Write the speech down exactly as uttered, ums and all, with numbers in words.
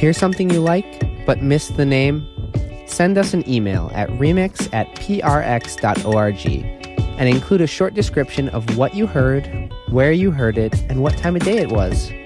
Hear something you like but missed the name? Send us an email at remix at p r x dot org and include a short description of what you heard, where you heard it, and what time of day it was.